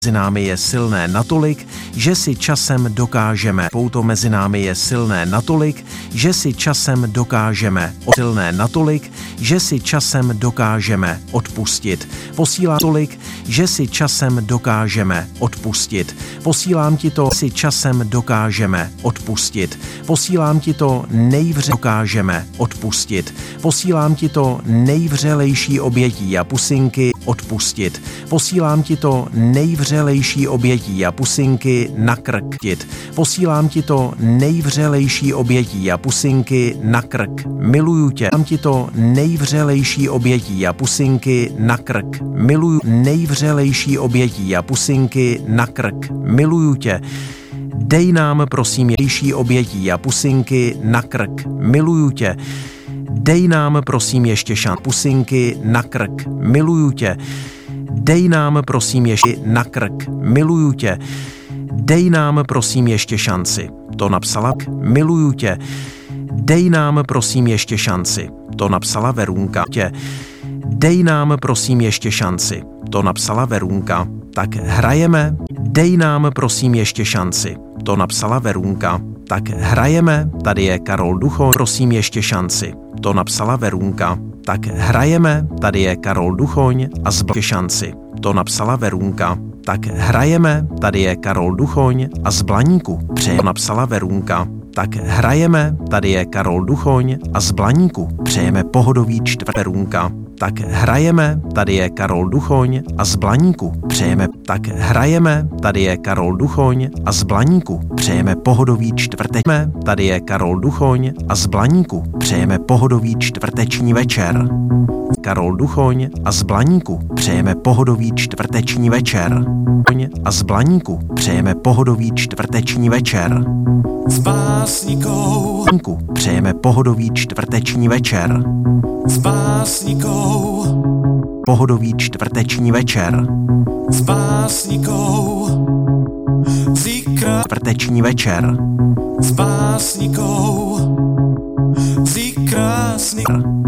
Mezi námi je silné natolik, že si časem dokážeme. Pouto mezi námi je silné natolik, že si časem dokážeme. Silné natolik, že si časem dokážeme odpustit. Posílám tolik, že si časem dokážeme odpustit. Posílám ti to, si časem dokážeme odpustit. Posílám ti to dokážeme odpustit. Posílám ti to nejvřelejší obětí a pusinky odpustit. Posílám ti to nejvřelejší obětí a pusinky na krk. Posílám ti to nejvřelejší obětí a pusinky na krk. Miluju tě. Posílám ti to nejvřelejší obětí a pusinky na krk. Miluju nejvřelejší obětí a pusinky na krk. Miluju tě. Dej nám prosím ještě obětí a pusinky na krk. Miluju tě. Dej nám prosím ještě pusinky na krk. Miluju tě. Dej nám prosím ještě na krk. Miluju tě. Dej nám prosím ještě šanci. To napsala miluju tě. Dej nám prosím ještě šanci. To napsala Verunka. Dej nám prosím ještě šanci. To napsala Verunka. Tak hrajeme. Dej nám prosím ještě šanci. To napsala Verunka. Tak hrajeme. Tady je Karol Duchoň. Prosím ještě šanci. To napsala Verunka. Tak hrajeme. Tady je Karol Duchoň a zblaní šanci. To napsala Verunka. Tak hrajeme. Tady je Karol Duchoň a z Blaníku. To napsala Verunka. Tak hrajeme. Tady je Karol Duchoň a z Blaníku. Přejeme pohodový Verunka. Tak hrajeme. Tady je Karol Duchoň a z Blaníku. Přejeme. Tak hrajeme. Tady je Karol Duchoň a z Blaníku. Přejeme pohodový čtvrtek. Tady je Karol Duchoň a z Blaníku. Přejeme pohodový čtvrteční večer. Karol Duchoň a z Blaníku. Přejeme pohodový čtvrteční večer. A z Blaníku. Přejeme pohodový čtvrteční večer. S básnikou. Přejeme pohodový čtvrteční večer. S básnikou. Pohodový čtvrteční večer. S básnikou. Čtvrteční večer. S básnikou. Krásný.